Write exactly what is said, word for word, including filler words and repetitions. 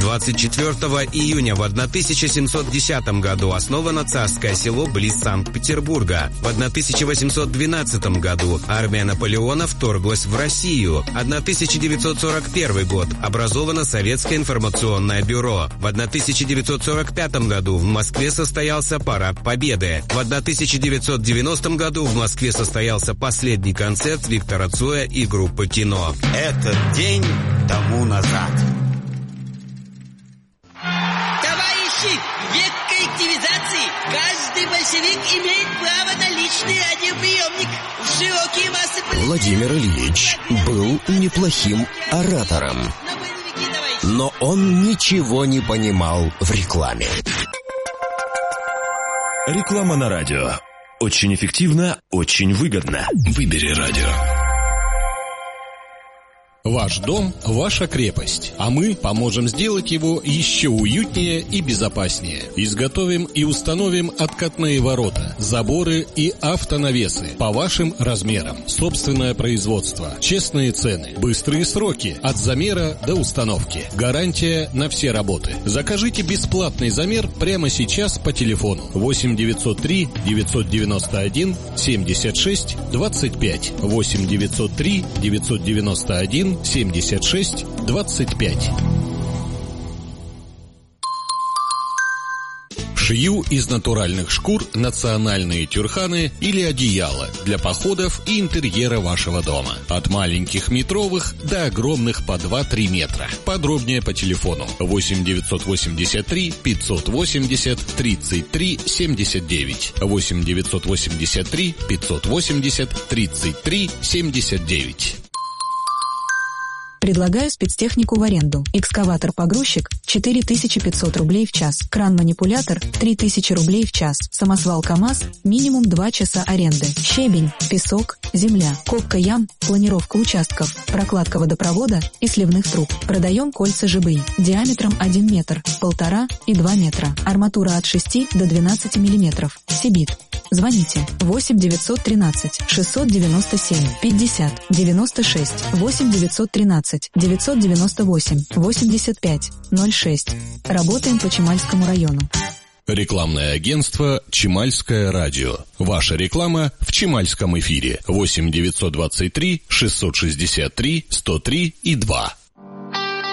двадцать четвёртого июня в тысяча семьсот десятом году основано царское село близ Санкт-Петербурга. В тысяча восемьсот двенадцатом году армия Наполеона вторглась в Россию. тысяча девятьсот сорок первый год. Образовано Советское информационное бюро. В тысяча девятьсот сорок пятом году в Москве состоялся Парад Победы. В тысяча девятьсот девяностом году в Москве состоялся последний концерт Виктора Цоя и группы «Кино». Этот день тому назад. Товарищи, век коллективизации. Каждый большевик имеет право на личный радиоприемник. Широкие массы... Владимир Ильич был неплохим оратором, но он ничего не понимал в рекламе. Реклама на радио. Очень эффективно, очень выгодно. Выбери радио. Ваш дом – ваша крепость, а мы поможем сделать его еще уютнее и безопаснее. Изготовим и установим откатные ворота, заборы и автонавесы по вашим размерам. Собственное производство, честные цены, быстрые сроки от замера до установки. Гарантия на все работы. Закажите бесплатный замер прямо сейчас по телефону восемь девятьсот три девятьсот девяносто один семьдесят шесть двадцать пять восемь девятьсот три девятьсот девяносто один семьдесят шесть двадцать пять. Шью из натуральных шкур национальные тюрханы или одеяла для походов и интерьера вашего дома. От маленьких метровых до огромных по два-три метра. Подробнее по телефону восемь девятьсот восемьдесят три пятьсот восемьдесят тридцать три семьдесят девять. восемь девятьсот восемьдесят три пятьсот восемьдесят тридцать три семьдесят девять. Предлагаю спецтехнику в аренду. Экскаватор-погрузчик – четыре тысячи пятьсот рублей в час. Кран-манипулятор – три тысячи рублей в час. Самосвал КАМАЗ – минимум два часа аренды. Щебень, песок, земля, копка ям, планировка участков, прокладка водопровода и сливных труб. Продаем кольца ЖБИ диаметром один метр, полтора и два метра. Арматура от шести до двенадцати миллиметров. Сибит. Звоните восемь девятьсот тринадцать шестьсот девяносто семь пятьдесят девяносто шесть восемь девятьсот тринадцать девятьсот девяносто восемь восемьдесят пять ноль шесть. Работаем по Чемальскому району. Рекламное агентство «Чемальское радио». Ваша реклама в Чемальском эфире. восемь девятьсот двадцать три шестьсот шестьдесят три сто три и два.